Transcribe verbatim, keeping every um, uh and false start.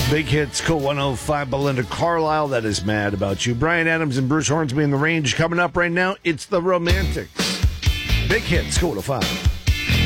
Big Hits, Cool one oh five, Belinda Carlisle, that is Mad About You. Bryan Adams and Bruce Hornsby in the Range coming up right now. It's the Romantics. Big Hits, Cool one oh five.